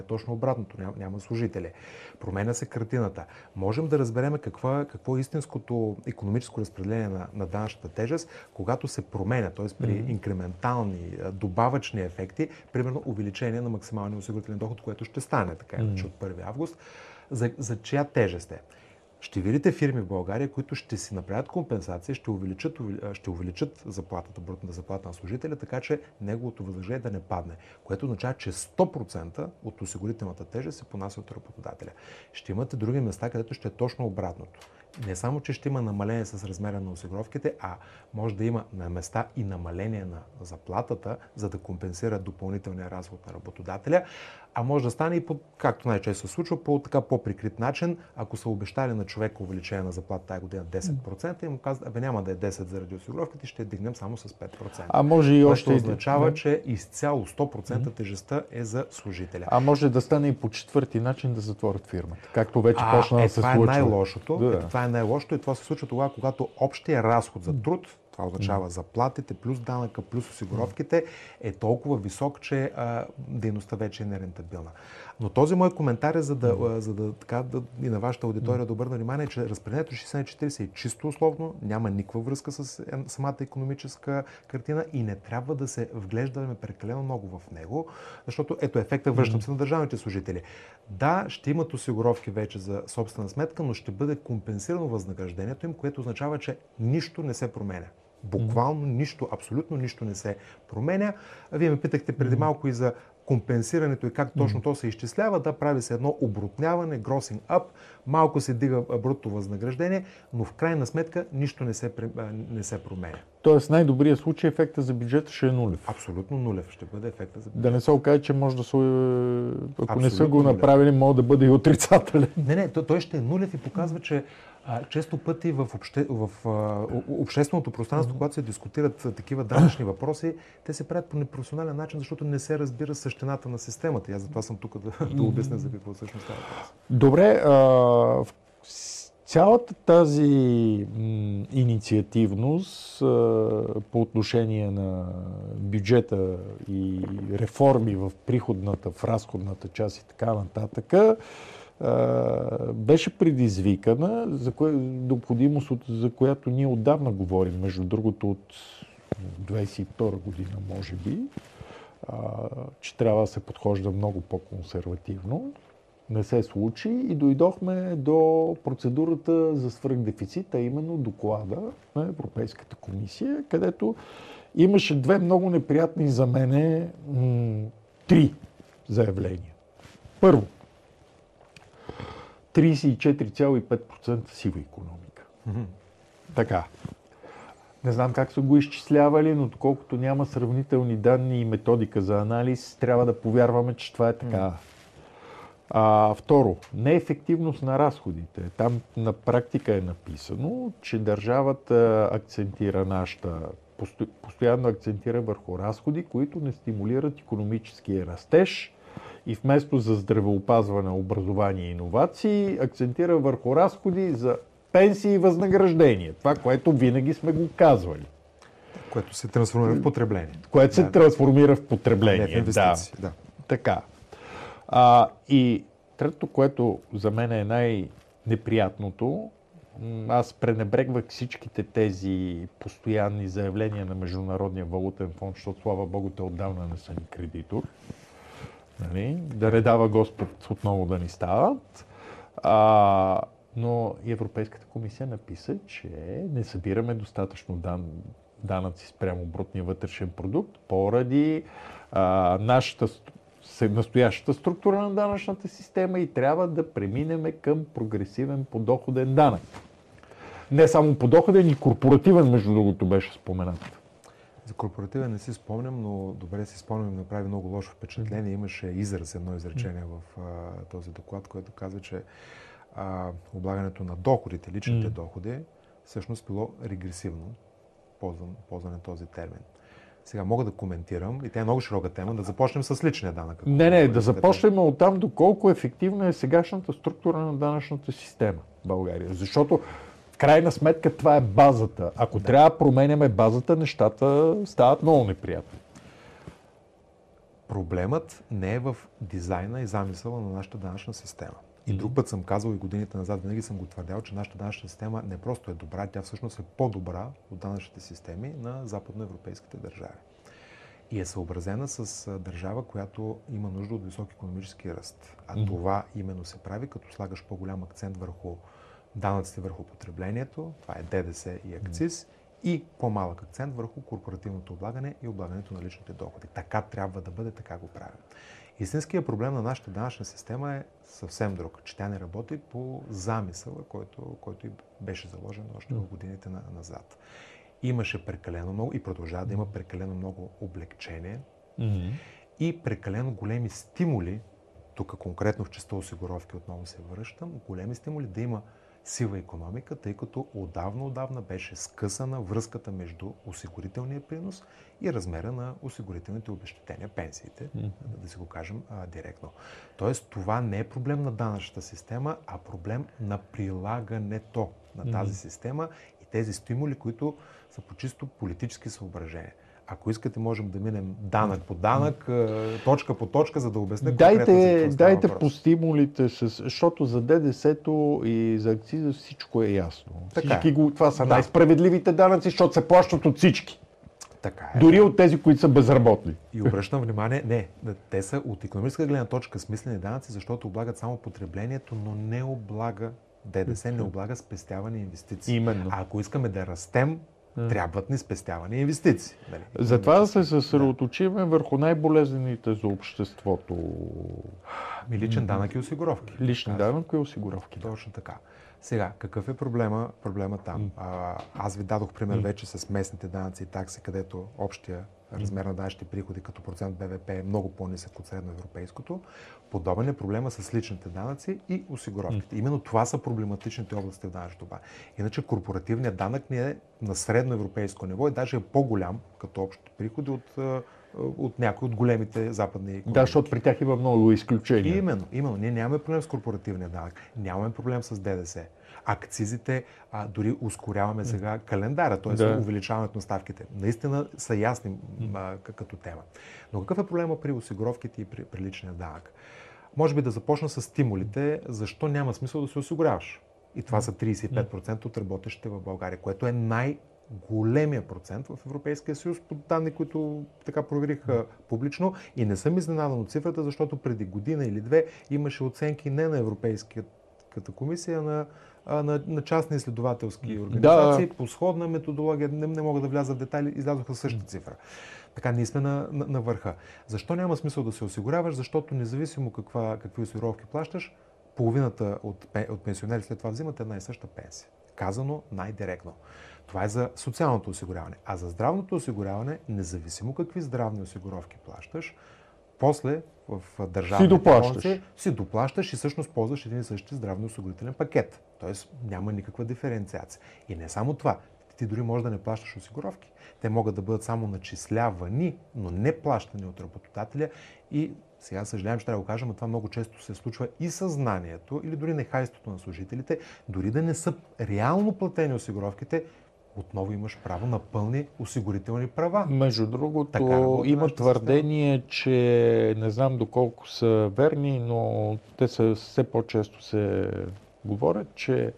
точно обратното, няма служители. Променя се картината. Можем да разберем какво е истинското икономическо разпределение на данъчната тежест, когато се променя, т.е. при инкрементални, добавъчни ефекти, примерно увеличение на максималния осигурителен доход, което ще стане така иначе от 1 август, за чия тежест е. Ще видите фирми в България, които ще си направят компенсация, ще увеличат заплатата, брутната заплата на служителя, така че неговото възнаграждение да не падне, което означава, че 100% от осигурителната тежест се понася от работодателя. Ще имате други места, където ще е точно обратното. Не само, че ще има намаление с размера на осигуровките, а може да има на места и намаление на заплатата, за да компенсира допълнителния разход на работодателя, а може да стане и както най-често се случва, по-прикрит начин. Ако са обещали на човека увеличение на заплата тази година 10%, и му казват, няма да е 10 заради осигуровките, ще дигнем само с 5%. А може и още означава, че изцяло 100% тежестта е за служителя. А може да стане и по четвърти начин да затворят фирмата, както вече почна да се случва. Това е най-лошото. Това е най-лошото и това се случва тогава, когато общия разход за труд, това означава заплатите, плюс данъка, плюс осигуровките, е толкова висок, че дейността вече е нерентабилна. Но този мой коментар е за да и на вашата аудитория да обърна внимание, че разпределението 60/40 е чисто условно, няма никаква връзка с самата икономическа картина и не трябва да се вглеждаме прекалено много в него, защото ето ефекта, връщам се на държавните служители. Да, ще имат осигуровки вече за собствена сметка, но ще бъде компенсирано възнаграждението им, което означава, че нищо не се променя. Буквално нищо, абсолютно нищо не се променя. Вие ме питахте преди малко и за компенсирането и как точно то се изчислява. Да, прави се едно обрутняване, grossing up, малко се дига брутто възнаграждение, но в крайна сметка нищо не се променя. Тоест най-добрият случай ефекта за бюджета ще е нулев. Абсолютно нулев ще бъде ефекта за бюджета. Да не се окаже, че може да се... Ако не са го направили, може да бъде и отрицателен. Не, той ще е нулев и показва, че често пъти в общественото пространство, когато се дискутират такива данъчни въпроси, те се правят по непрофесионален начин, защото не се разбира същината на системата. И аз затова съм тук да обясня за какво всъщност става въпрос. Добре, цялата тази инициативност по отношение на бюджета и реформи в приходната, в разходната част и така нататък, беше предизвикана необходимост, за която ние отдавна говорим, между другото от 22 година, може би, че трябва да се подхожда много по-консервативно. Не се случи и дойдохме до процедурата за свръхдефицит, а именно доклада на Европейската комисия, където имаше две много неприятни за мене три заявления. Първо, 34,5% сива икономика. Така. Не знам как са го изчислявали, но доколкото няма сравнителни данни и методика за анализ, трябва да повярваме, че това е така. Второ, неефективност на разходите. Там на практика е написано, че държавата акцентира постоянно акцентира върху разходи, които не стимулират икономическия растеж и вместо за здравеопазване, образование и иновации, акцентира върху разходи за пенсии и възнаграждения. Това, което винаги сме го казвали. Което се трансформира в потребление. Което се трансформира в потребление. Не в инвестиции. Да. Така. И третото, което за мен е най-неприятното, аз пренебрегвах всичките тези постоянни заявления на Международния валутен фонд, защото слава Богу, те отдавна не са ни кредитор. Нали? Да не дава Господ отново да ни стават. Но и Европейската комисия написа, че не събираме достатъчно данъци спрямо брутния вътрешен продукт поради настоящата структура на данъчната система и трябва да преминем към прогресивен подоходен данък. Не само подоходен, и корпоративен, между другото, беше споменат. За корпоративен не си спомням, но добре си спомням, направи много лошо впечатление. Имаше едно изречение в този доклад, което казва, че облагането на доходите, личните доходи, всъщност било регресивно, ползване този термин. Сега мога да коментирам, и тя е много широка тема, да започнем с личния данък. Да започнем оттам доколко ефективна е сегашната структура на данъчната система в България. Защото в крайна сметка това е базата. Ако трябва да променяме базата, нещата стават много неприятни. Проблемът не е в дизайна и замисъла на нашата данъчна система. И друг път съм казал и годините назад, винаги съм го твърдял, че нашата данъчна система не просто е добра, тя всъщност е по-добра от данъчните системи на западноевропейските държави. И е съобразена с държава, която има нужда от висок икономически ръст. А това именно се прави, като слагаш по-голям акцент върху данъците върху потреблението, това е ДДС и акциз, и по-малък акцент върху корпоративното облагане и облагането на личните доходи. Така трябва да бъде, така го правим. Истинският проблем на нашата данъчна система е съвсем друг, че тя не работи по замисъла, който и беше заложен още в годините назад. Имаше прекалено много и продължава да има прекалено много облекчение и прекалено големи стимули, тук конкретно в частта осигуровки отново се връщам, големи стимули да има сива икономика, тъй като отдавна беше скъсана връзката между осигурителния принос и размера на осигурителните обезщетения, пенсиите, да си го кажем директно. Тоест, това не е проблем на данъчната система, а проблем на прилагането на тази система и тези стимули, които са по чисто политически съображения. Ако искате, можем да минем данък по данък, точка по точка, за да обясня конкретно. Дайте по стимулите, защото за ДДС-то и за акциза всичко е ясно. Това са най-справедливите данъци, защото се плащат от всички. Така е. Дори от тези, които са безработни. И обръщам внимание, те са от икономическа гледна точка смислени данъци, защото облагат само потреблението, но не облага ДДС, не облага спестяване и инвестиции. Именно. А ако искаме да растем, трябват ни спестяване и инвестиции. Затова да се съсредоточиме върху най-болезнените за обществото. Личен данък и осигуровки. Личен данък и осигуровки. Точно така. Сега, какъв е проблема там? Аз ви дадох пример вече с местните данъци и такси, където общия размер на данъчните приходи като процент БВП е много по-нисък от средноевропейското. Подобен е проблема с личните данъци и осигуровките. Именно това са проблематичните области в данъчното облагане. Иначе корпоративният данък ни е на средноевропейско ниво и даже е по-голям като общите приходи от някои от големите западни икономики. Да, защото при тях има много изключения. Именно. Ние нямаме проблем с корпоративния данък, нямаме проблем с ДДС. Акцизите, дори ускоряваме сега календара, т.е. увеличаването на ставките. Наистина са ясни като тема. Но какъв е проблема при осигуровките и при личния данък? Може би да започна с стимулите, защо няма смисъл да се осигуряваш. И това са 35% от работещите в България, което е най-големия процент в Европейския съюз, по данни, които така проверих публично. И не съм изненадан от цифрата, защото преди година или две имаше оценки не на Европейската комисия, на частни изследователски организации по сходна методология. Не мога да вляза в детайли, излязоха същата цифра. Така, ние сме на върха. Защо няма смисъл да се осигуряваш? Защото независимо какви осигуровки плащаш, половината от пенсионери след това взимат една и съща пенсия. Казано най-директно. Това е за социалното осигуряване. А за здравното осигуряване, независимо какви здравни осигуровки плащаш, после в държавните фондове си доплащаш и всъщност ползваш един и същи здравно-осигурителен пакет. Тоест няма никаква диференциация. И не само това. Ти дори можеш да не плащаш осигуровки. Те могат да бъдат само начислявани, но не плащани от работодателя. И сега съжалявам, че трябва да го кажа, но това много често се случва и съзнанието или дори нехайството на служителите, дори да не са реално платени осигуровките, отново имаш право на пълни осигурителни права. Между другото, има твърдение, че не знам доколко са верни, но те все по-често се говорят, че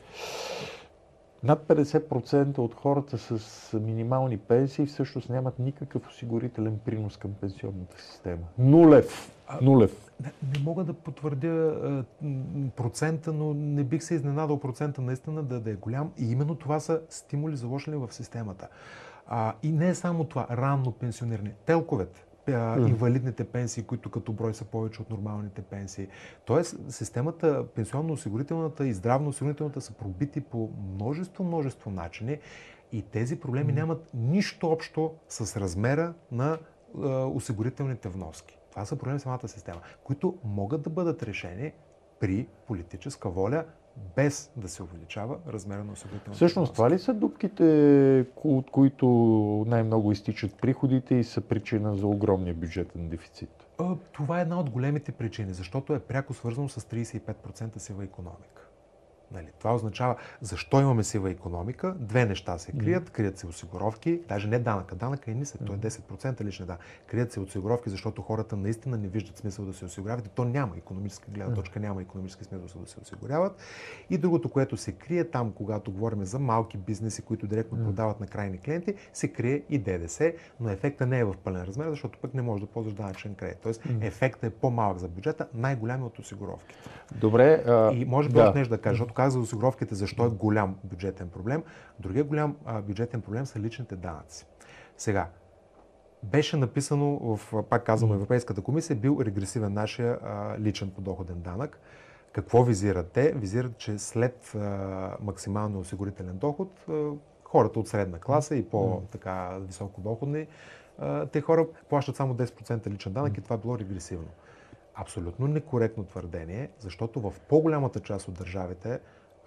над 50% от хората с минимални пенсии всъщност нямат никакъв осигурителен принос към пенсионната система. Нулев. Не мога да потвърдя процента, но не бих се изненадал процента наистина да е голям. И именно това са стимули заложени в системата. И не е само това. Ранно пенсиониране. Телковете. Инвалидните пенсии, които като брой са повече от нормалните пенсии. Тоест, системата, пенсионно-осигурителната и здравно-осигурителната са пробити по множество начини и тези проблеми нямат нищо общо с размера на осигурителните вноски. Това са проблеми в самата система, които могат да бъдат решени при политическа воля, без да се увеличава размера на осигурителните Всъщност, това ли са дупките, от които най-много изтичат приходите и са причина за огромния бюджетен дефицит? Това е една от големите причини, защото е пряко свързано с 35% сива икономика. Нали, това означава защо имаме сива икономика. Две неща се крият. Крият се осигуровки, даже не данъка. Данъка е нисък, той е 10% личен данък. Крият се осигуровки, защото хората наистина не виждат смисъл да се осигуряват. И то няма икономическа гледна точка, няма икономически смисъл да се осигуряват. И другото, което се крие там, когато говорим за малки бизнеси, които директно продават на крайни клиенти, се крие и ДДС, но ефектът не е в пълен размер, защото пък не можеш да ползваш данъчен кредит. Тоест ефектът е по-малък за бюджета, най-голям е от осигуровките. Добре. И може би още нещо да кажа, защото казах за осигуровките, защо е голям бюджетен проблем. Другия голям бюджетен проблем са личните данъци. Сега, беше написано, пак казвам, Европейската комисия, бил регресивен нашия личен подоходен данък. Какво визират те? Визират, че след максималния осигурителен доход, хората от средна класа и по-така високодоходни, те хора плащат само 10% личен данък и това било регресивно. Абсолютно некоректно твърдение, защото в по-голямата част от държавите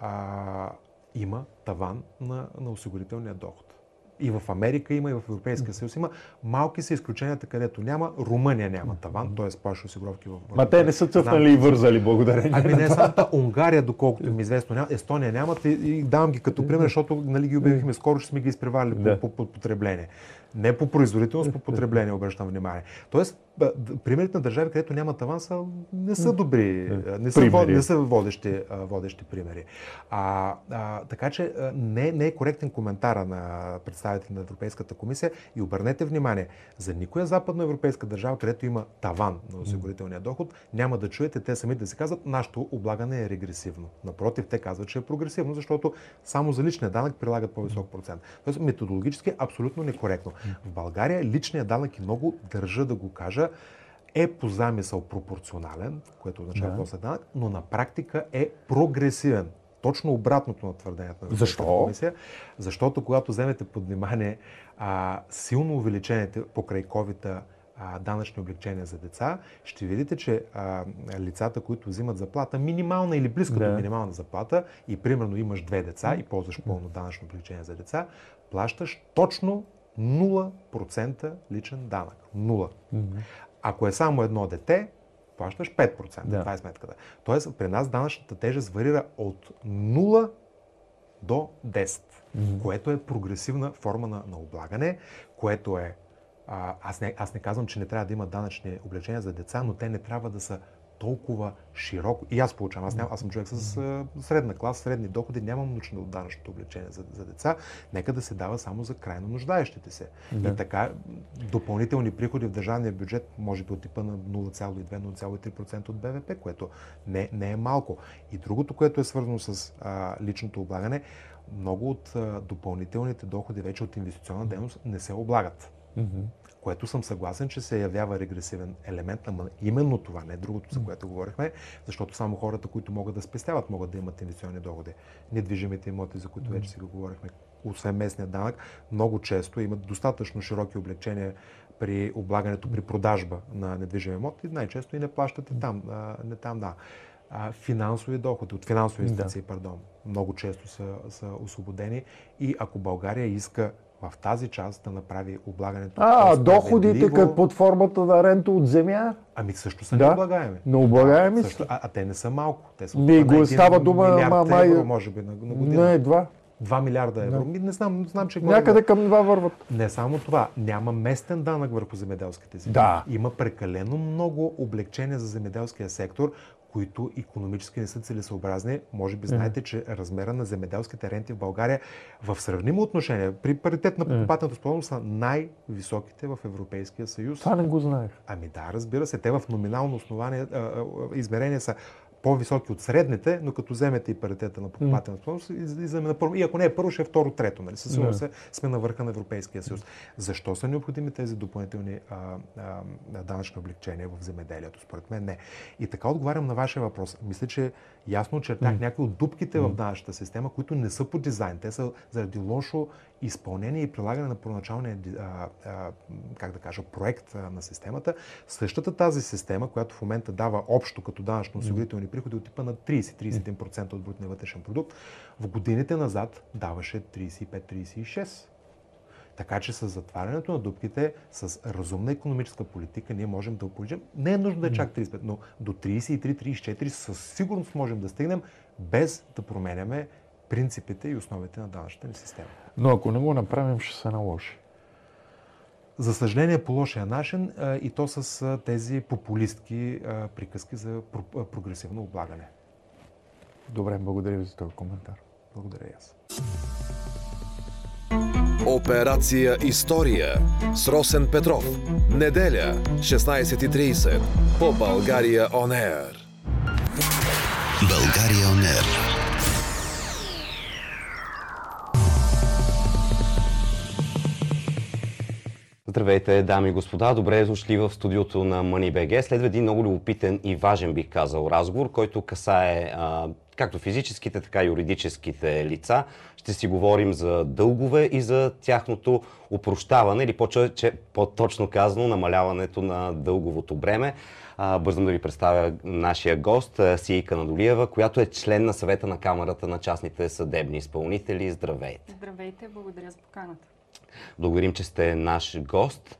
има таван на осигурителния доход. И в Америка има, и в Европейския съюз има. Малки са изключенията, където няма. Румъния няма таван, т.е. плаща осигуровки в... Ма те не са цъфнали и вързали, благодарение. Ами не само Унгария, доколкото ми известно няма. Естония нямат и давам ги като пример, защото нали, ги обявихме скоро, ще сме ги изпреварили по потребление. Не по производителност, по потребление, обръщам внимание. Тоест, примерите на държави, където няма таван, не са добри, не са водещи примери. Така че не е коректен коментара на представители на Европейската комисия и обърнете внимание, за никоя западноевропейска държава, където има таван на осигурителния доход, няма да чуете те сами да се казват, нашето облагане е регресивно. Напротив, те казват, че е прогресивно, защото само за личния данък прилагат по-висок процент. Тоест, методологически абсолютно некоректно. В България личният данък, и много държа да го кажа, е по замисъл пропорционален, което означава този данък, но на практика е прогресивен. Точно обратното на твърдението на Европейската комисия. Защото когато вземете под внимание силно увеличените покрай ковида данъчни облекчения за деца, ще видите, че лицата, които взимат заплата, минимална или близко до минимална заплата, и примерно имаш 2 деца и ползваш пълно данъчно облекчение за деца, плащаш точно 0% личен данък. 0. Ако е само едно дете, плащаш 5%. Това е сметката. Тоест, при нас данъчната тежест варира от 0 до 10, което е прогресивна форма на облагане, което е... Аз не казвам, че не трябва да има данъчни облекчения за деца, но те не трябва да са толкова широко. И аз получавам. Аз съм човек с средна класа, средни доходи, нямам нужда от данъчното облекчение за деца. Нека да се дава само за крайно нуждаещите се. И така, допълнителни приходи в държавния бюджет, може би от типа на 0,2-0,3% от БВП, което не е малко. И другото, което е свързано с личното облагане, много от допълнителните доходи вече от инвестиционна дейност не се облагат. Което съм съгласен, че се явява регресивен елемент, ама именно това, не другото, за което говорихме, защото само хората, които могат да спестяват, могат да имат инвестиционни доходи. Недвижимите имоти, за които вече си го говорихме, освен местния данък, много често имат достатъчно широки облекчения при облагането, при продажба на недвижими имоти, най-често и не плащате там. Финансови доходи, от финансови инвестиции, много често са освободени, и ако България иска в тази част да направи облагането. Доходите под формата на рента от земя? Ами също са необлагаеми. Необлагаеми са. А те не са малко. Те са става дума, евро, може би, на година. Не, 2 милиарда евро. Не знам, че някъде към 2 върват. Не само това. Няма местен данък върху земеделските земи. Има прекалено много облекчения за земеделския сектор, които икономически не са целесообразни. Може би знаете, че размера на земеделските ренти в България в сравнимо отношение, при паритет на покупателната способност, са най-високите в Европейския съюз. Това не го знаех. Ами да, разбира се. Те в номинално основание измерение са по-високи от средните, но като вземете и паритета на покупателната способност, излизаме на първо. И ако не е първо, ще е второ, трето. Нали? Със сигурност сме на върха на Европейския съюз. Защо са необходими тези допълнителни данъчни облекчения в земеделието? Според мен не. И така отговарям на вашия въпрос. Мисля, че ясно очертах някои от дупките в данъчната система, които не са по дизайн. Те са заради лошо изпълнение и прилагане на първоначалния проект на системата. Същата тази система, която в момента дава общо като данъчно-осигурителни приходи от типа на 30-31% от брутния вътрешен продукт, в годините назад даваше 35-36%. Така че с затварянето на дупките, с разумна икономическа политика, ние можем да опоръчим. Не е нужно да е чак 35, но до 33-34 със сигурност можем да стигнем, без да променяме принципите и основите на данъчната ни система. Но ако не го направим, ще се наложи. За съжаление, по лошия начин и то с тези популистки приказки за прогресивно облагане. Добре, благодаря ви за този коментар. Благодаря и аз. Операция История с Росен Петров. Неделя, 16:30 по България On Air. България On Air. Здравейте, дами и господа! Добре дошли в студиото на Money.bg. Следва един много любопитен и важен, бих казал, разговор, който касае както физическите, така и юридическите лица. Ще си говорим за дългове и за тяхното опрощаване, или по-точно казано, намаляването на дълговото бреме. Бързам да ви представя нашия гост, Сийка Надолиева, която е член на съвета на Камарата на частните съдебни изпълнители. Здравейте! Здравейте, благодаря за поканата. Благодарим, че сте наш гост.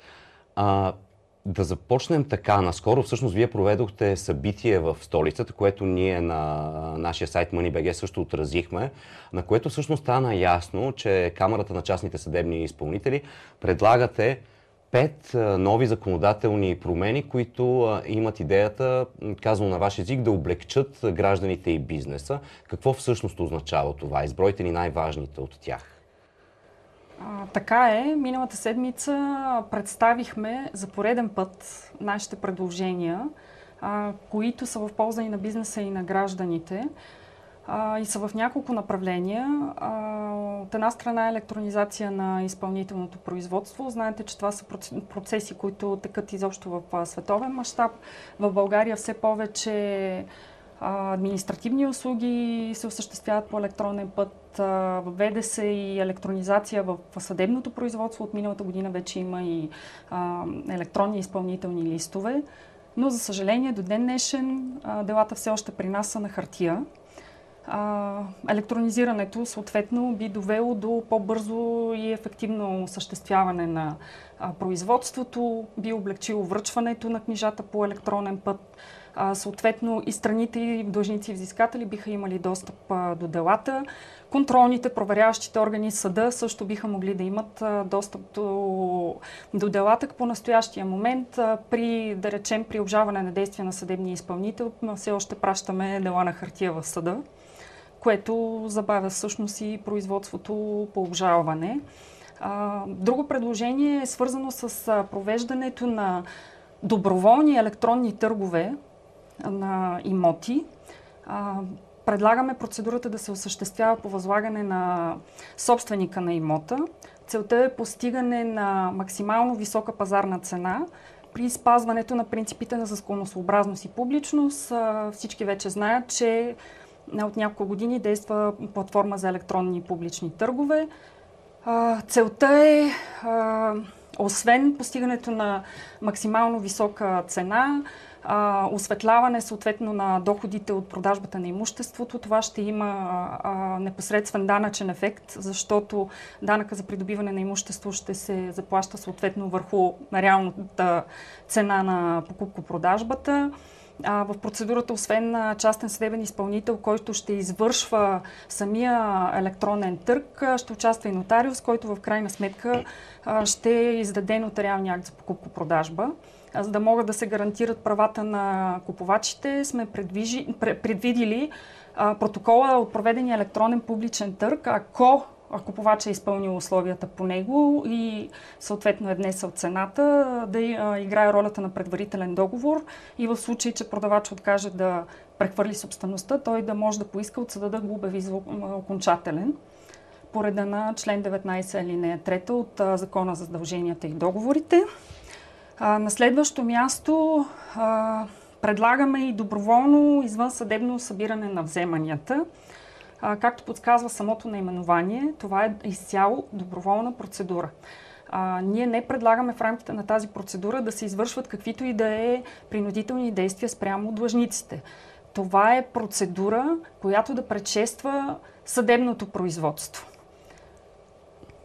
Да започнем така. Наскоро всъщност вие проведохте събитие в столицата, което ние на нашия сайт Money.bg също отразихме, на което всъщност стана ясно, че Камарата на частните съдебни изпълнители предлагате 5 нови законодателни промени, които имат идеята, казано на ваш език, да облегчат гражданите и бизнеса. Какво всъщност означава това? Избройте ни най-важните от тях. Така е. Миналата седмица представихме за пореден път нашите предложения, които са в полза и на бизнеса, и на гражданите. И са в няколко направления. От една страна електронизация на изпълнителното производство. Знаете, че това са процеси, които текат изобщо в световен мащаб. В България все повече административни услуги се осъществяват по електронен път. Въведе се и електронизация в съдебното производство. От миналата година вече има и електронни изпълнителни листове. Но, за съжаление, до ден днешен делата все още при нас са на хартия. Електронизирането съответно би довело до по-бързо и ефективно осъществяване на производството, би облегчило връчването на книжата по електронен път. Съответно и страните и длъжници и взискатели биха имали достъп до делата. Контролните, проверяващите органи, съда също биха могли да имат достъп до делата. По настоящия момент, да речем, при обжалване на действия на съдебния изпълнител, все още пращаме дела на хартия в съда, което забавя всъщност и производството по обжалване. Друго предложение е свързано с провеждането на доброволни електронни търгове на имоти. Предлагаме процедурата да се осъществява по възлагане на собственика на имота. Целта е постигане на максимално висока пазарна цена при спазването на принципите на законосъобразност и публичност. Всички вече знаят, че от няколко години действа платформа за електронни публични търгове. Целта е, освен постигането на максимално висока цена, осветляване съответно на доходите от продажбата на имуществото. Това ще има непосредствен данъчен ефект, защото данъка за придобиване на имущество ще се заплаща съответно върху реалната цена на покупко-продажбата. В процедурата, освен частен съдебен изпълнител, който ще извършва самия електронен търг, ще участва и нотариус, който в крайна сметка ще издаде нотариалния акт за покупко-продажба. За да могат да се гарантират правата на купувачите, сме предвидили протокола от проведения електронен публичен търг, ако купувачът е изпълнил условията по него и съответно е внесъл цената, да играе ролята на предварителен договор и в случай, че продавач откаже да прехвърли собствеността, той да може да поиска от съда да го обяви за окончателен по реда на член 19 алинея 3 от Закона за задълженията и договорите. На следващо място предлагаме и доброволно извънсъдебно събиране на вземанията. Както подсказва самото наименование, това е изцяло доброволна процедура. Ние не предлагаме в рамките на тази процедура да се извършват каквито и да е принудителни действия спрямо длъжниците. Това е процедура, която да предшества съдебното производство.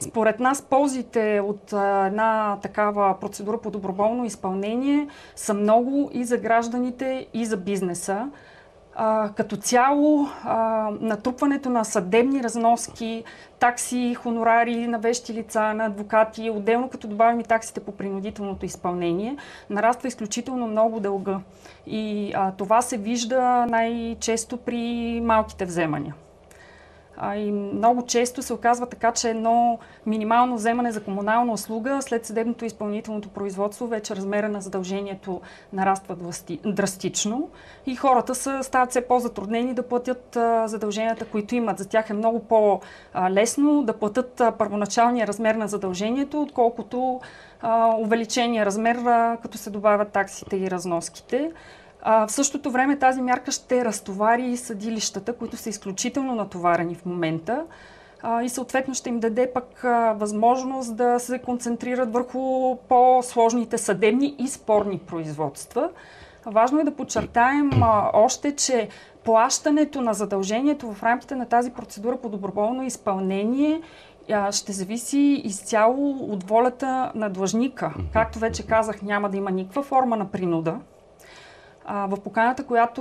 Според нас ползите от една такава процедура по доброволно изпълнение са много и за гражданите, и за бизнеса. Като цяло, натрупването на съдебни разноски, такси, хонорари на вещи лица, на адвокати, отделно като добавим и таксите по принудителното изпълнение, нараства изключително много дълга. И това се вижда най-често при малките вземания. И много често се оказва така, че едно минимално вземане за комунална услуга след съдебното изпълнителното производство вече размера на задължението нараства драстично и хората стават все по-затруднени да платят задълженията, които имат. За тях е много по-лесно да платят първоначалния размер на задължението, отколкото увеличения размер, като се добавят таксите и разноските. В същото време тази мярка ще разтовари съдилищата, които са изключително натоварени в момента и съответно ще им даде пък възможност да се концентрират върху по-сложните съдебни и спорни производства. Важно е да подчертаем още, че плащането на задължението в рамките на тази процедура по доброволно изпълнение ще зависи изцяло от волята на длъжника. Както вече казах, няма да има никаква форма на принуда. В поканата, която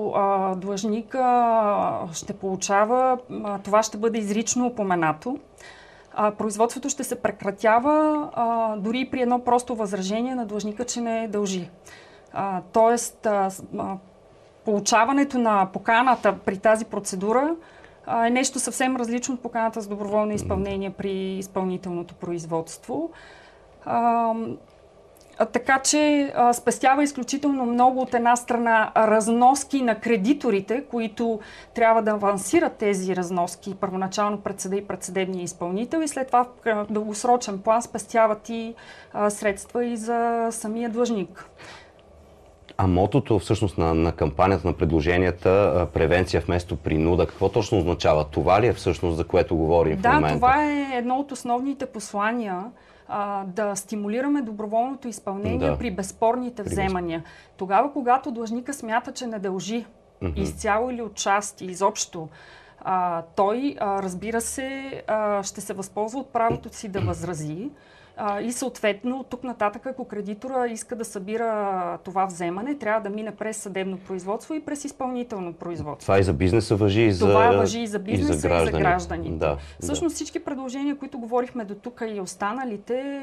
длъжника ще получава, това ще бъде изрично упоменато. Производството ще се прекратява дори при едно просто възражение на длъжника, че не дължи. Тоест, получаването на поканата при тази процедура е нещо съвсем различно от поканата за доброволно изпълнение при изпълнителното производство. Така че спестява изключително много от една страна разноски на кредиторите, които трябва да авансират тези разноски първоначално пред съда и пред съдебния изпълнител и след това в дългосрочен план спестяват и средства и за самия длъжник. А мотото всъщност на кампанията, на предложенията, превенция вместо принуда, какво точно означава? Това ли е всъщност, за което говорим в момента? Да, това е едно от основните послания. Да стимулираме доброволното изпълнение при безспорните вземания. Тогава, когато длъжника смята, че не дължи изцяло или отчасти, изобщо, той, разбира се, ще се възползва от правото си да възрази и съответно, тук нататък, ако кредитора иска да събира това вземане, трябва да мине през съдебно производство и през изпълнително производство. Това и за бизнеса важи, и за това важи и за бизнеса, и за гражданите. Да, всъщност всички предложения, които говорихме до тук и останалите,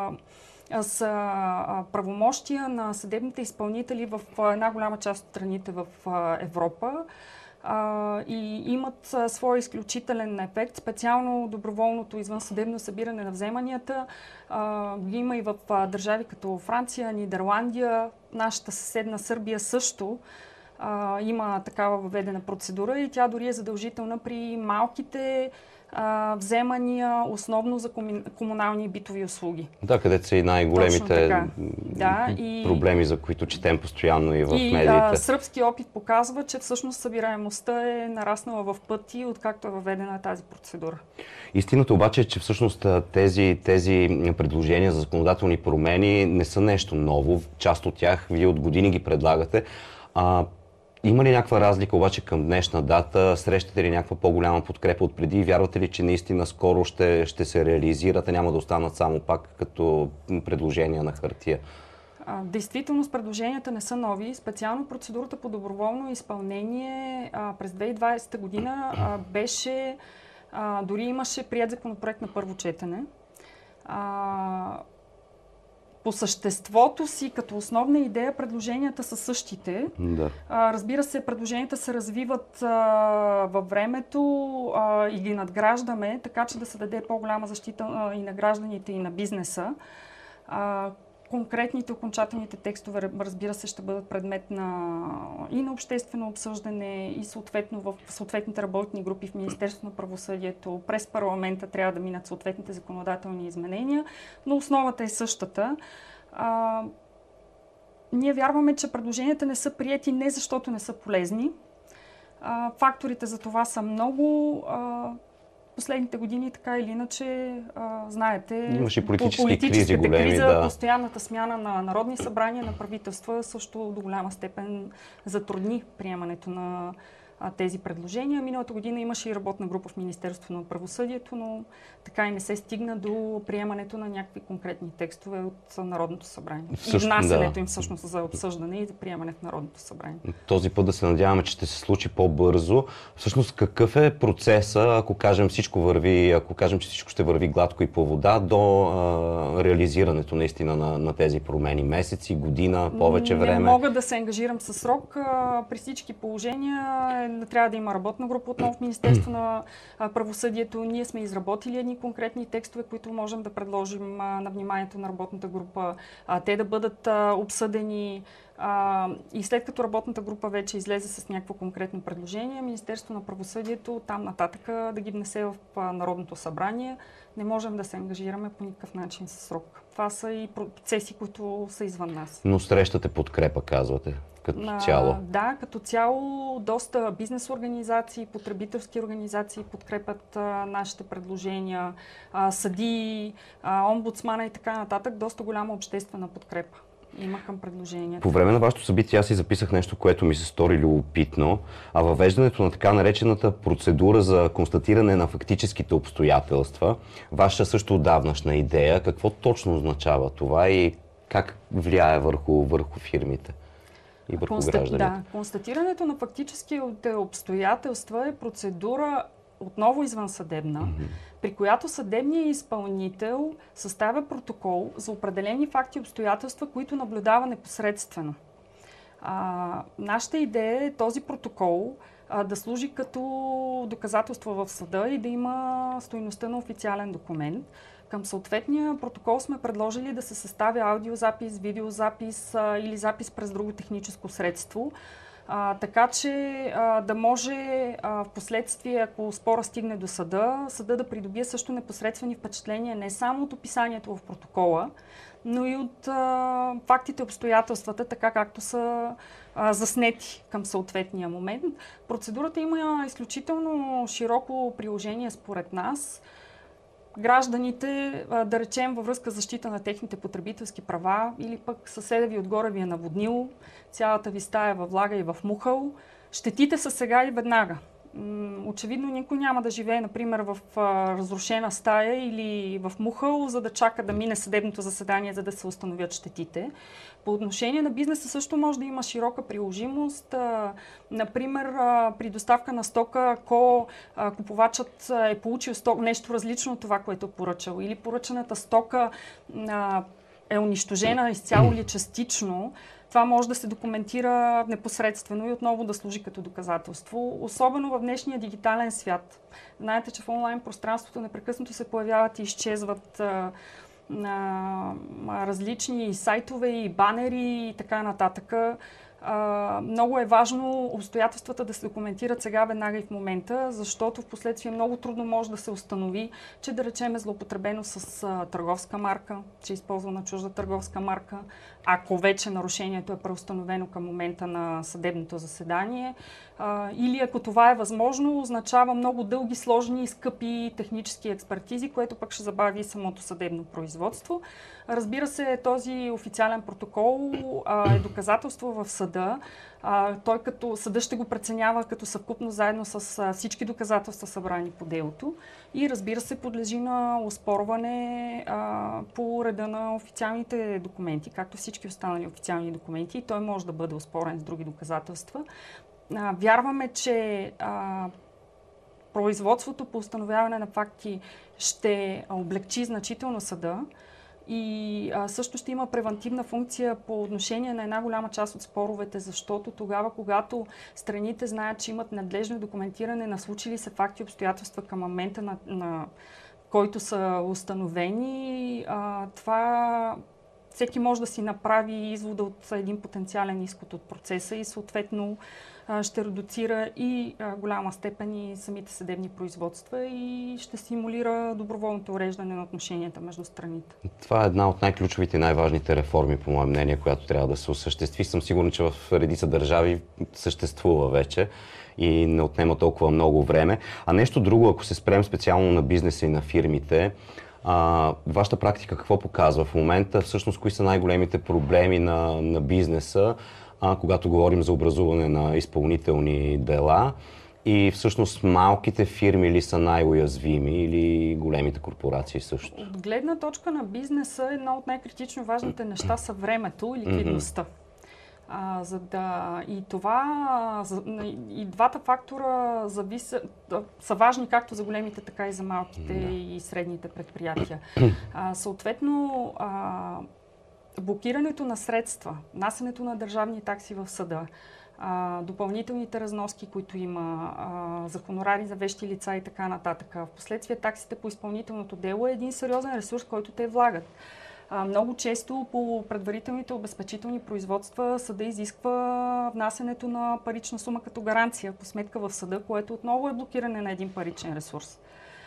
са правомощия на съдебните изпълнители в една голяма част от страните в Европа. И имат своя изключителен ефект. Специално доброволното извънсъдебно събиране на вземанията има и в държави като Франция, Нидерландия, нашата съседна Сърбия също има такава въведена процедура и тя дори е задължителна при малките вземания, основно за комунални и битови услуги. Да, където са и най-големите проблеми, за които четем постоянно и в медиите. Сръбски опит показва, че всъщност събираемостта е нараснала в пъти, откакто е въведена тази процедура. Истината обаче е, че всъщност тези предложения за законодателни промени не са нещо ново. Част от тях вие от години ги предлагате. Има ли някаква разлика обаче към днешна дата? Срещате ли някаква по-голяма подкрепа от преди? Вярвате ли, че наистина скоро ще се реализират, а няма да останат само пак като предложения на хартия? Действително, предложенията не са нови. Специално процедурата по доброволно изпълнение през 2020 година беше, дори имаше приет законопроект на първо четене. По съществото си, като основна идея, предложенията са същите. Да. Разбира се, предложенията се развиват във времето и ги надграждаме, така че да се даде по-голяма защита и на гражданите, и на бизнеса. Конкретните, окончателните текстове, разбира се, ще бъдат предмет и на обществено обсъждане и съответно в съответните работни групи в Министерството на правосъдието. През парламента трябва да минат съответните законодателни изменения, но основата е същата. Ние вярваме, че предложенията не са приети не защото не са полезни. Факторите за това са много. Последните години, така или иначе, знаете, имаше политически големи, криза, постоянната смяна на народни събрания, на правителства също до голяма степен затрудни приемането на тези предложения. Миналата година имаше и работна група в Министерството на правосъдието, но така и не се стигна до приемането на някакви конкретни текстове от Народното събрание. И внасянето им всъщност за обсъждане и за приемане в Народното събрание. Този път да се надяваме, че ще се случи по-бързо. Всъщност какъв е процеса, ако кажем, че всичко ще върви гладко и по вода, до реализирането наистина на тези промени? Месеци, година, повече време? Не мога да се ангажирам със срок. При всички положения трябва да има работна група отново в Министерство на правосъдието. Ние сме изработили едни конкретни текстове, които можем да предложим на вниманието на работната група. Те да бъдат обсъдени и след като работната група вече излезе с някакво конкретно предложение, Министерство на правосъдието там нататък да ги внесе в Народното събрание. Не можем да се ангажираме по никакъв начин със срок. Това са и процеси, които са извън нас. Но срещате подкрепа, казвате, като цяло? Да, като цяло доста бизнес организации, потребителски организации подкрепят нашите предложения, съдии, омбудсмана и така нататък. Доста голяма обществена подкрепа има към предложението. По време на вашето събитие аз си записах нещо, което ми се стори любопитно, а въвеждането на така наречената процедура за констатиране на фактическите обстоятелства, ваша също отдавнашна идея, какво точно означава това и как влияе върху фирмите и върху гражданите? Да, констатирането на фактическите обстоятелства е процедура отново извънсъдебна, при която съдебният изпълнител съставя протокол за определени факти и обстоятелства, които наблюдава непосредствено. Нашата идея е този протокол да служи като доказателство в съда и да има стойността на официален документ. Към съответния протокол сме предложили да се съставя аудиозапис, видеозапис или запис през друго техническо средство, така че да може в последствие, ако спора стигне до съда да придобие също непосредствени впечатления не само от описанието в протокола, но и от фактите и обстоятелствата, така както са заснети към съответния момент. Процедурата има изключително широко приложение според нас. Гражданите, да речем, във връзка с защита на техните потребителски права или пък съседа ви отгоре ви е наводнил, цялата ви стая във влага и в мухъл, щетите са сега и веднага. Очевидно никой няма да живее, например, в разрушена стая или в мухъл, за да чака да мине съдебното заседание, за да се установят щетите. По отношение на бизнеса също може да има широка приложимост. Например, при доставка на стока, ако купувачът е получил нещо различно от това, което е поръчал, или поръчаната стока е унищожена изцяло или частично, това може да се документира непосредствено и отново да служи като доказателство, особено в днешния дигитален свят. Знаете, че в онлайн пространството непрекъснато се появяват и изчезват различни сайтове и банери и така нататък. Много е важно обстоятелствата да се документират сега, веднага и в момента, защото в последствие много трудно може да се установи, че да речем е злоупотребено с търговска марка, че е използвана чужда търговска марка, ако вече нарушението е преустановено към момента на съдебното заседание. Или ако това е възможно, означава много дълги, сложни и скъпи технически експертизи, което пък ще забави самото съдебно производство. Разбира се, този официален протокол е доказателство в съда. Той като съда ще го преценява като съвкупно заедно с всички доказателства събрани по делото и разбира се подлежи на оспорване по реда на официалните документи, както всички останали официални документи, и той може да бъде оспорен с други доказателства. Вярваме, че производството по установяване на факти ще облегчи значително съда и също ще има превантивна функция по отношение на една голяма част от споровете, защото тогава, когато страните знаят, че имат надлежно документиране на случили се факти и обстоятелства към момента, на който са установени, това всеки може да си направи извода от един потенциален изход от процеса и съответно ще редуцира и голяма степен и самите съдебни производства и ще стимулира доброволното уреждане на отношенията между страните. Това е една от най-ключовите и най-важните реформи, по мое мнение, която трябва да се осъществи. Съм сигурен, че в редица държави съществува вече и не отнема толкова много време. А нещо друго, ако се спрем специално на бизнеса и на фирмите, вашата практика какво показва в момента? Всъщност, кои са най-големите проблеми на бизнеса? когато говорим за образуване на изпълнителни дела. И всъщност малките фирми ли са най-уязвими или големите корпорации също? От гледна точка на бизнеса, едно от най-критично важните неща са времето и ликвидността. И двата фактора са важни както за големите, така и за малките и средните предприятия. Съответно, блокирането на средства, внасянето на държавни такси в съда, допълнителните разноски, които има, за хонорари за вещи лица и така нататък. Впоследствие таксите по изпълнителното дело е един сериозен ресурс, който те влагат. Много често по предварителните обезпечителни производства съда изисква внасянето на парична сума като гаранция по сметка в съда, което отново е блокиране на един паричен ресурс.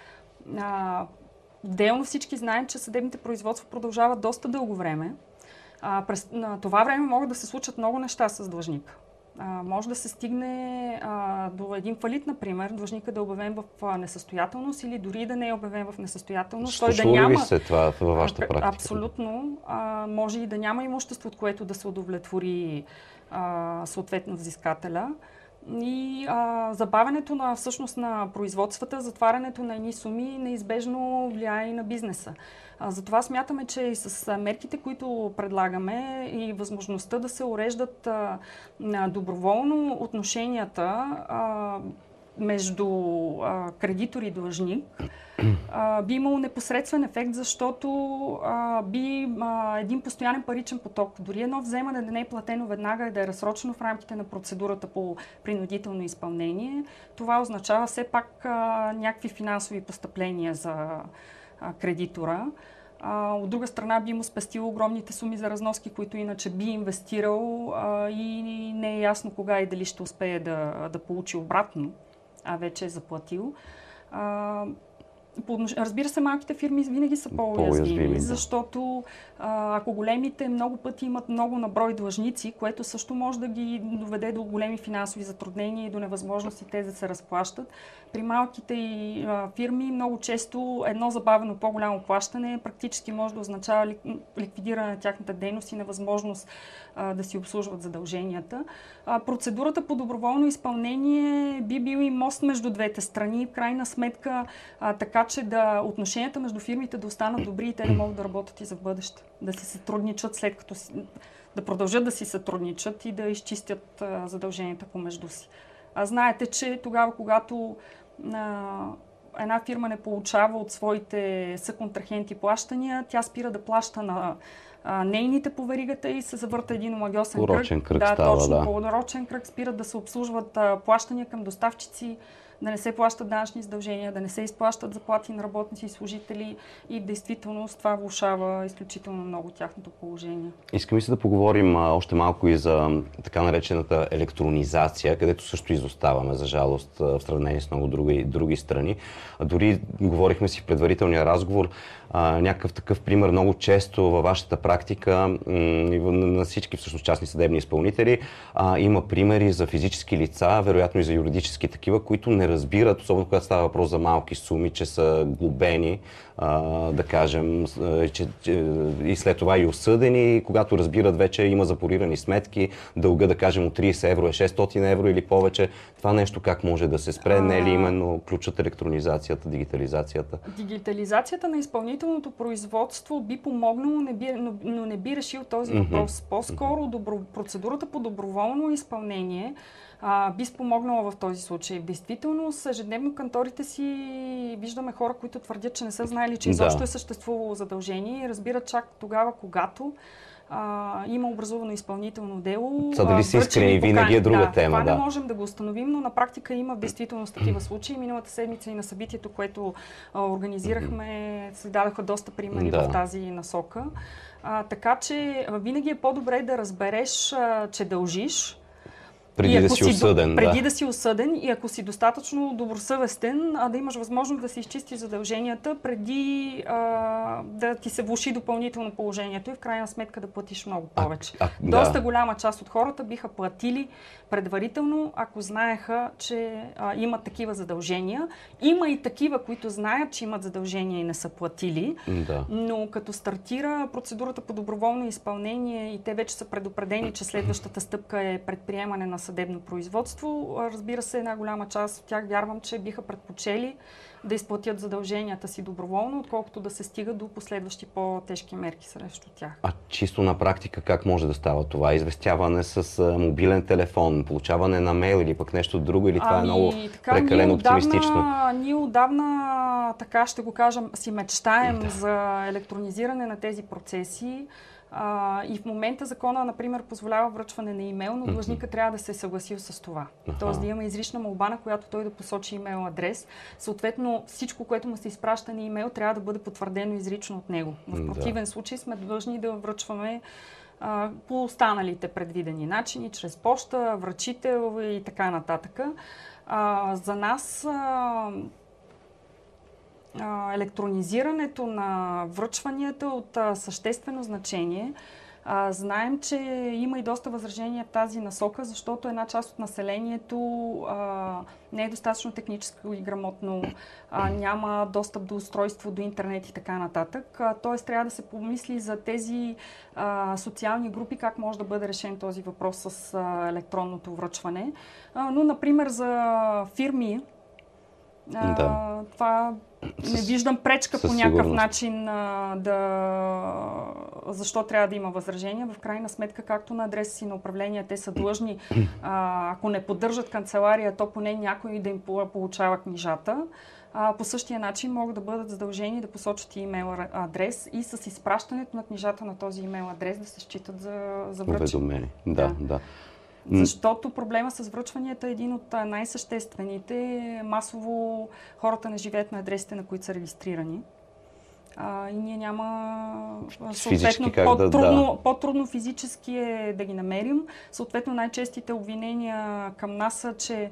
Отделно всички знаем, че съдебните производства продължават доста дълго време. През това време могат да се случат много неща с длъжника. Може да се стигне до един фалит, например, длъжника да е обявен в несъстоятелност или дори да не е обявен в несъстоятелност. Случва ли се това във вашата практика? Абсолютно. Може и да няма имущество, от което да се удовлетвори съответно взискателя. И забавянето на производствата, затварянето на едни суми неизбежно влияе и на бизнеса. Затова смятаме, че и с мерките, които предлагаме и възможността да се уреждат доброволно отношенията между кредитор и длъжник, би имало непосредствен ефект, защото един постоянен паричен поток, дори едно вземане да не е платено веднага и да е разсрочено в рамките на процедурата по принудително изпълнение, това означава все пак някакви финансови постъпления за кредитора. От друга страна би му спестило огромните суми за разноски, които иначе би инвестирал и не е ясно кога и дали ще успее да получи обратно, а вече е заплатил. Разбира се, малките фирми винаги са по-уязвими, защото ако големите много пъти имат много наброй длъжници, което също може да ги доведе до големи финансови затруднения и до невъзможности те да се разплащат. При малките фирми много често едно забавено по-голямо плащане практически може да означава ликвидиране на тяхната дейност и невъзможност да си обслужват задълженията. Процедурата по доброволно изпълнение би бил и мост между двете страни. В крайна сметка така, че отношенията между фирмите да останат добри и те да могат да работят и за бъдеще. Да си сътрудничат да продължат да си сътрудничат и да изчистят задълженията помежду си. Знаете, че тогава, когато една фирма не получава от своите съконтрахенти плащания, тя спира да плаща на нейните по веригата и се завърта един омагьосен кръг. Порочен кръг да, става, точно, порочен кръг. Спират да се обслужват плащания към доставчици, да не се плащат данъчни задължения, да не се изплащат заплати на работници и служители и в действителност това влошава изключително много тяхното положение. Искам и се да поговорим още малко и за така наречената електронизация, където също изоставаме, за жалост, в сравнение с много други страни. Дори говорихме си в предварителния разговор, някакъв такъв пример много често във вашата практика на всички всъщност частни съдебни изпълнители има примери за физически лица, вероятно и за юридически такива, които не разбират, особено когато става въпрос за малки суми, че са глобени, да кажем, и след това и осъдени, когато разбират вече има запорирани сметки, дълга, да кажем, от 30 евро е 600 евро или повече. Това нещо как може да се спре? Не е ли именно ключът електронизацията, дигитализацията? Дигитализацията на изпълнителното производство би помогнало, но не би решил този въпрос. По-скоро процедурата по доброволно изпълнение би спомогнала в този случай. В действителност, ежедневно канторите си виждаме хора, които твърдят, че не са знаели, че изобщо е съществувало задължение и разбират чак тогава, когато има образувано изпълнително дело. Дали си искрени, винаги е друга тема. Това не можем да го установим, но на практика има в действителност такива случаи. Миналата седмица и на събитието, което организирахме, се дадоха доста примери в тази насока. Така че винаги е по-добре да разбереш, че дължиш, Преди да си осъден. Преди да си осъден и ако си достатъчно добросъвестен, да имаш възможност да си изчистиш задълженията преди да ти се влоши допълнително положението и в крайна сметка да платиш много повече. Доста голяма част от хората биха платили предварително, ако знаеха, че имат такива задължения. Има и такива, които знаят, че имат задължения и не са платили, но като стартира процедурата по доброволно изпълнение и те вече са предупредени, че следващата стъпка е предприемане на съдебно производство, разбира се, една голяма част от тях вярвам, че биха предпочели да изплатят задълженията си доброволно, отколкото да се стига до последващи по-тежки мерки срещу тях. А чисто на практика как може да става това? Известяване с мобилен телефон, получаване на мейл или пък нещо друго, или това е много прекалено оптимистично? Ние отдавна, така ще го кажем, си мечтаем за електронизиране на тези процеси. И в момента закона, например, позволява връчване на имейл, но длъжника трябва да се е съгласил с това. Тоест да има изрична молба, на която той да посочи имейл адрес. Съответно, всичко, което му се изпраща на имейл, трябва да бъде потвърдено изрично от него. В противен случай сме длъжни да връчваме по останалите предвидени начини, чрез поща, връчител и така нататък. За нас електронизирането на връчванията от съществено значение. Знаем, че има и доста възражения в тази насока, защото една част от населението не е достатъчно технически и грамотно, няма достъп до устройство, до интернет и така нататък. Тоест трябва да се помисли за тези социални групи, как може да бъде решен този въпрос с електронното връчване. Но, например, за фирми, това не виждам пречка по някакъв начин защо трябва да има възражения. В крайна сметка, както на адреса си на управление, те са длъжни, ако не поддържат канцелария, то поне някой да им получава книжата. По същия начин могат да бъдат задължени да посочат имейл адрес и с изпращането на книжата на този имейл адрес да се считат за връчени. Да. Защото проблема с връчванията е един от най-съществените. Масово хората не живеят на адресите, на които са регистрирани. И ние няма... Съответно, по-трудно физически е да ги намерим. Съответно, най-честите обвинения към нас са, че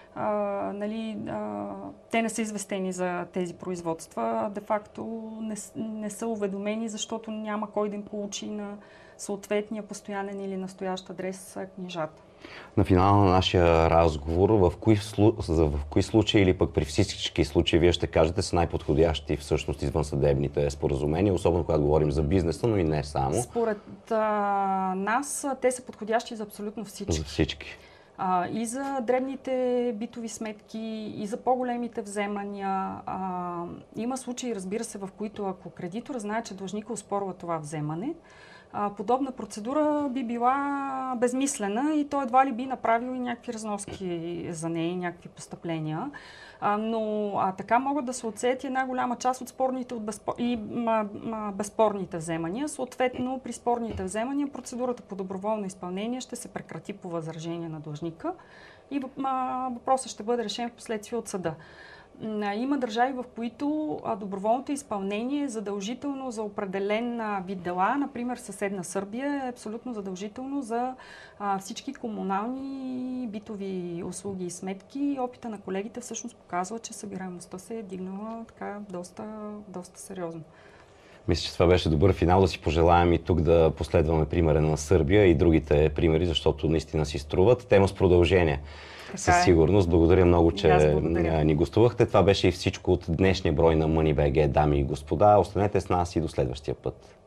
те не са известени за тези производства. Де-факто не са уведомени, защото няма кой да им получи на съответния постоянен или настоящ адрес книжата. На финала на нашия разговор, в кои случаи или пък при всички случаи вие ще кажете са най-подходящи всъщност извънсъдебните споразумения, особено когато говорим за бизнеса, но и не само? Според нас те са подходящи за абсолютно всички. За всички. И за дребните битови сметки, и за по-големите вземания. Има случаи, разбира се, в които ако кредитор знае, че длъжника оспорва това вземане, подобна процедура би била безмислена и той едва ли би направил и някакви разноски за нея, някакви постъпления. Но така могат да се отсети една голяма част от спорните и безспорните вземания. Съответно, при спорните вземания процедурата по доброволно изпълнение ще се прекрати по възражение на длъжника и въпросът ще бъде решен впоследствие от съда. Има държави, в които доброволното изпълнение е задължително за определен вид дела. Например, съседна Сърбия е абсолютно задължително за всички комунални битови услуги и сметки. Опита на колегите всъщност показва, че събираемостта се е дигнала така доста сериозно. Мисля, че това беше добър финал. Да си пожелаем и тук да последваме примера на Сърбия и другите примери, защото наистина си струват. Тема с продължение. Със сигурност. Благодаря много, че ни гостувахте. Това беше и всичко от днешния брой на Money.bg, дами и господа. Останете с нас и до следващия път.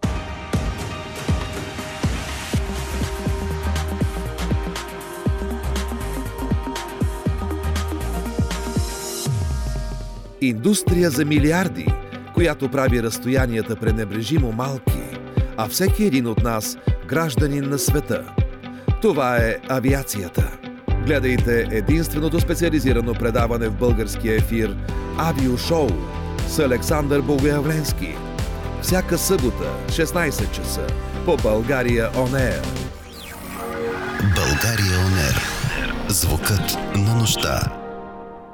Индустрия за милиарди, която прави разстоянията пренебрежимо малки, а всеки един от нас гражданин на света. Това е авиацията. Гледайте единственото специализирано предаване в българския ефир Авиошоу с Александър Богоявленски. Всяка събота, 16 часа, по България On Air. България On Air. Звукът на нощта.